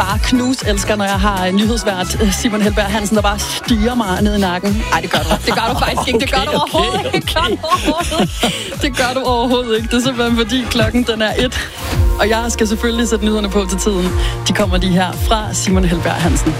bare knuselsker, når jeg har nyhedsvært Simon Helberg Hansen, der bare stiger mig ned i nakken. Nej, det gør du. Det gør du faktisk ikke. Det gør du overhovedet ikke. Det gør du overhovedet ikke. Det er simpelthen fordi klokken den er 1. Og jeg skal selvfølgelig sætte nyhederne på til tiden. De kommer de her fra Simon Helberg Hansen.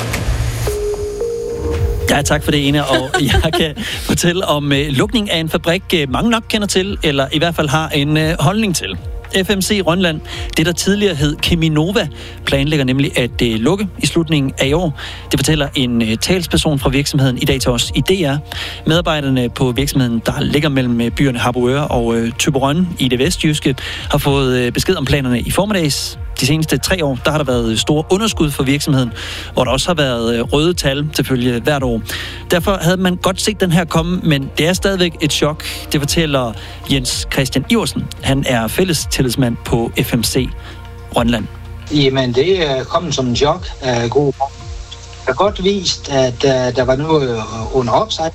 Ja, tak for det, Ene. Og jeg kan fortælle om lukning af en fabrik, mange nok kender til, eller i hvert fald har en holdning til. FMC Rønland, det der tidligere hed Cheminova, planlægger nemlig at lukke i slutningen af i år. Det fortæller en talsperson fra virksomheden i dag til os i DR. Medarbejderne på virksomheden, der ligger mellem byerne Harboøre og Thyborøn i det vestjyske, har fået besked om planerne i formiddags. De seneste 3 år, der har der været store underskud for virksomheden, hvor der også har været røde tal selvfølgelig hvert år. Derfor havde man godt set den her komme, men det er stadigvæk et chok. Det fortæller Jens Christian Iversen. Han er fælles tillidsmand på FMC Rønland. Jamen, det er kommet som en chok af god grund. Det har godt vist, at der var noget under opsejl,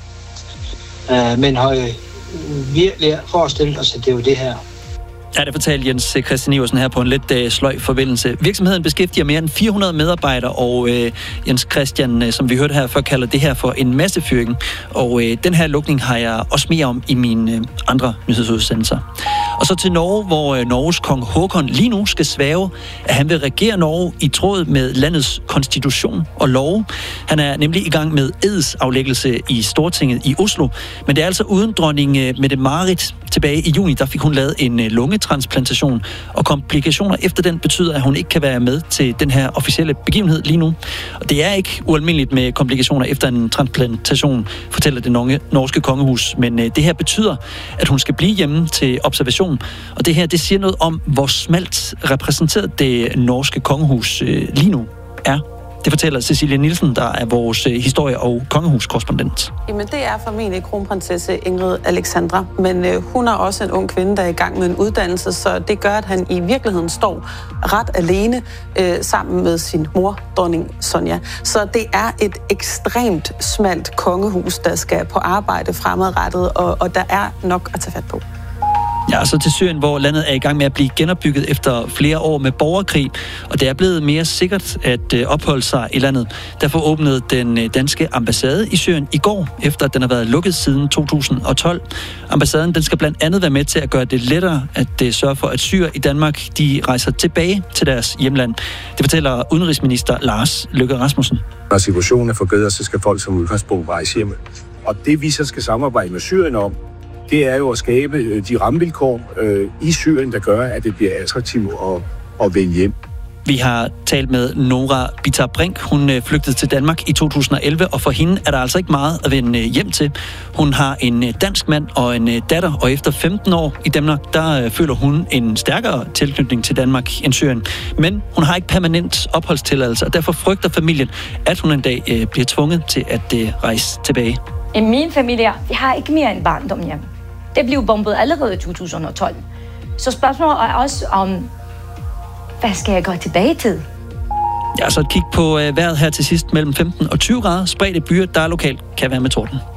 men har virkelig forestillet os, at det var det her. Ja, det fortalte Jens Christian Iversen her på en lidt sløj forbindelse. Virksomheden beskæftiger mere end 400 medarbejdere, og Jens Christian, som vi hørte her før, kalder det her for en massefyring. Og den her lukning har jeg også mere om i mine andre nyhedsudsendelser. Og så til Norge, hvor Norges kong Håkon lige nu skal svære, at han vil regere Norge i tråd med landets konstitution og love. Han er nemlig i gang med edsaflæggelse i Stortinget i Oslo, men det er altså uden dronning Mette Marit. Tilbage i juni, der fik hun lavet en lungetransplantation, og komplikationer efter den betyder, at hun ikke kan være med til den her officielle begivenhed lige nu. Og det er ikke ualmindeligt med komplikationer efter en transplantation, fortæller det norske kongehus, men det her betyder, at hun skal blive hjemme til observation. Og det her, det siger noget om, hvor smalt repræsenteret det norske kongehus lige nu er. Det fortæller Cecilie Nielsen, der er vores historie- og kongehuskorrespondent. Jamen, det er formentlig kronprinsesse Ingrid Alexandra, men hun er også en ung kvinde, der er i gang med en uddannelse, så det gør, at han i virkeligheden står ret alene sammen med sin mor, dronning Sonja. Så det er et ekstremt smalt kongehus, der skal på arbejde fremadrettet, og der er nok at tage fat på. Ja, så til Syrien, hvor landet er i gang med at blive genopbygget efter flere år med borgerkrig, og det er blevet mere sikkert at opholde sig i landet. Derfor åbnede den danske ambassade i Syrien i går, efter at den har været lukket siden 2012. Ambassaden, den skal blandt andet være med til at gøre det lettere at sørge for, at syrere i Danmark, de rejser tilbage til deres hjemland. Det fortæller udenrigsminister Lars Løkke Rasmussen. Når situationen er forbedret, så skal folk som udgangspunkt rejse hjem. Og det vi så skal samarbejde med Syrien om, det er jo at skabe de rammevilkår i Syrien, der gør, at det bliver attraktivt at vende hjem. Vi har talt med Nora Bitar-Brink. Hun flygtede til Danmark i 2011, og for hende er der altså ikke meget at vende hjem til. Hun har en dansk mand og en datter, og efter 15 år i Danmark, der føler hun en stærkere tilknytning til Danmark end Syrien. Men hun har ikke permanent opholdstilladelse, og derfor frygter familien, at hun en dag bliver tvunget til at rejse tilbage. I min familie, vi har ikke mere end barndom hjem. Det blev bombet allerede i 2012. Så spørgsmålet er også om, hvad skal jeg gå tilbage til? Ja, så et kig på vejret her til sidst mellem 15 og 20 grader. Spredte byer, der lokalt kan være med torden.